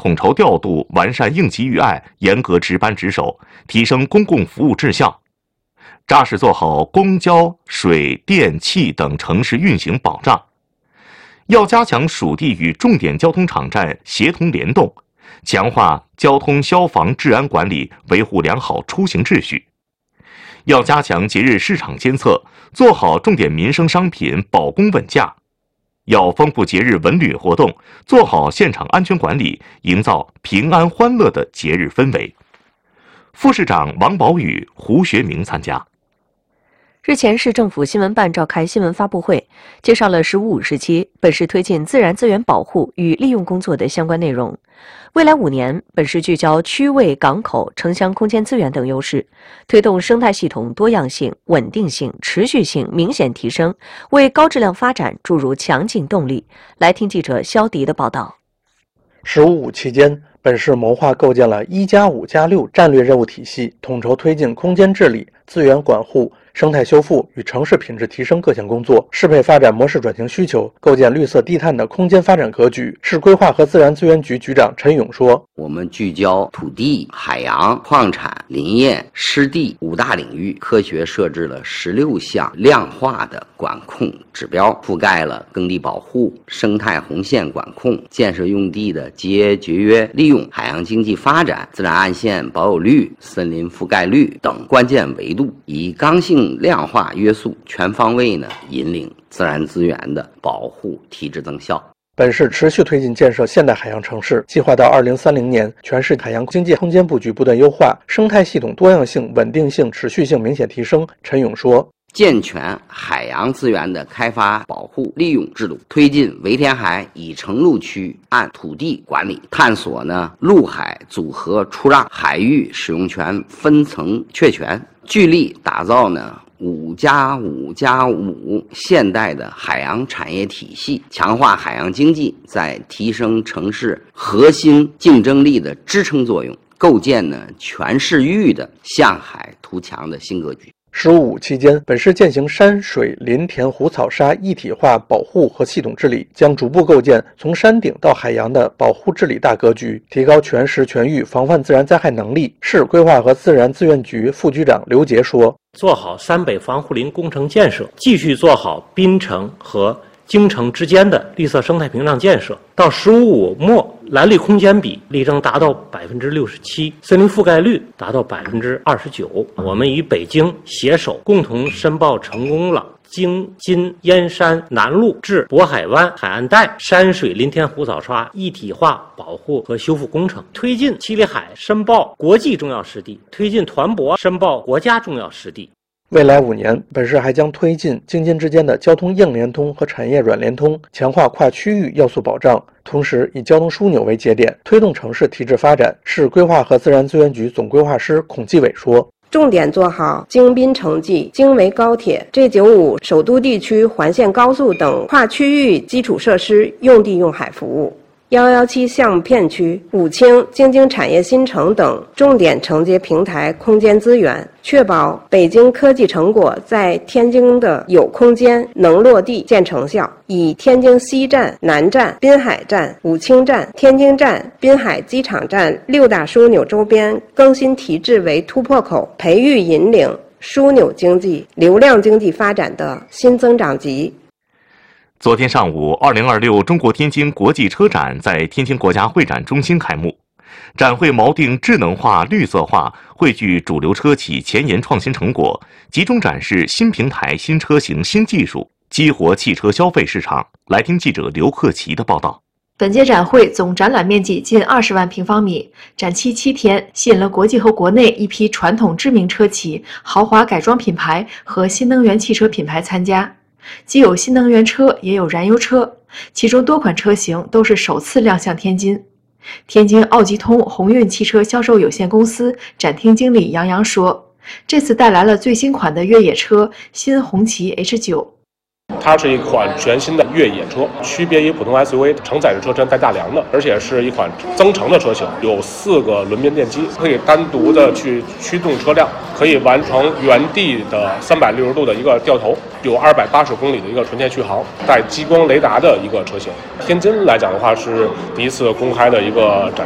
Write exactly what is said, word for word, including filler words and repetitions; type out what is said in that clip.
统筹调度，完善应急预案，严格值班值守，提升公共服务质效，扎实做好公交、水电气等城市运行保障。要加强属地与重点交通场站协同联动，强化交通消防治安管理，维护良好出行秩序。要加强节日市场监测，做好重点民生商品保供稳价。要丰富节日文旅活动，做好现场安全管理，营造平安欢乐的节日氛围。副市长王宝宇、胡学明参加。 日前，市政府新闻办召开新闻发布会，介绍了“十五五”时期本市推进自然资源保护与利用工作的相关内容。未来五年，本市聚焦区位、港口、城乡空间资源等优势，推动生态系统多样性、稳定性、持续性明显提升，为高质量发展注入强劲动力。来听记者肖迪的报道。 十五五期间，本市谋划构建了一加五加六战略任务体系，统筹推进空间治理、资源管护、生态修复与城市品质提升各项工作，适配发展模式转型需求，构建绿色低碳的空间发展格局。市规划和自然资源局局长陈勇说：“ 我们聚焦土地、海洋、矿产、林业、湿地五大领域，科学设置了十六项量化的管控指标，覆盖了耕地保护、生态红线管控、建设用地的节约节约利用、海洋经济发展、自然岸线保有率、森林覆盖率等关键维度，以刚性量化约束，全方位呢引领自然资源的保护提质增效。” 本市持续推进建设现代海洋城市，计划到二零三零年，全市海洋经济空间布局不断优化，生态系统多样性、稳定性、持续性明显提升。陈勇说：“ 健全海洋资源的开发、保护、利用制度，推进围填海已承陆区按土地管理，探索呢陆海组合出让、海域使用权分层确权，聚力打造呢五加五加五现代的海洋产业体系，强化海洋经济在提升城市核心竞争力的支撑作用，构建呢全市域的向海图强的新格局。” 十五五期间，本市践行山水林田湖草沙一体化保护和系统治理，将逐步构建从山顶到海洋的保护治理大格局，提高全市全域防范自然灾害能力。市规划和自然资源局副局长刘杰说：“ 做好山北防护林工程建设，继续做好滨城和京城之间的绿色生态屏障建设。到十五五末，蓝绿空间比力争达到百分之六十七，森林覆盖率达到百分之二十九。我们与北京携手，共同申报成功了京津燕山南路至渤海湾海岸带山水林田湖草沙一体化保护和修复工程，推进七里海申报国际重要湿地，推进团泊申报国家重要湿地。” 未来五年，本市还将推进京津之间的交通硬联通和产业软联通，强化跨区域要素保障，同时以交通枢纽为节点，推动城市提质发展。市规划和自然资源局总规划师孔继伟说：“ 重点做好京滨城际、京维高铁、G 九五首都地区环线高速等跨区域基础设施用地用海服务。一一七项目片区、武清、京津产业新城等重点承接平台空间资源，确保北京科技成果在天津的有空间、能落地、见成效。以天津西站、南站、滨海站、武清站、天津站、滨海机场站六大枢纽周边更新提质为突破口，培育引领枢纽经济、流量经济发展的新增长极。” 昨天上午，二零二六中国天津国际车展在天津国家会展中心开幕。展会锚定智能化、绿色化，汇聚主流车企前沿创新成果，集中展示新平台、新车型、新技术，激活汽车消费市场。来听记者刘克奇的报道。 本届展会总展览面积近二十万平方米，展期七天，吸引了国际和国内一批传统知名车企、豪华改装品牌和新能源汽车品牌参加。既有新能源车，也有燃油车，其中多款车型都是首次亮相天津。天津奥吉通鸿运汽车销售有限公司展厅经理杨洋说，这次带来了最新款的越野车新红旗 H 九。 它是一款全新的越野车，区别于普通 S U V， 承载式车身带大梁的，而且是一款增程的车型，有四个轮边电机，可以单独的去驱动车辆，可以完成原地的三百六十度的一个掉头，有二百八十公里的一个纯电续航，带激光雷达的一个车型。天津来讲的话，是第一次公开的一个展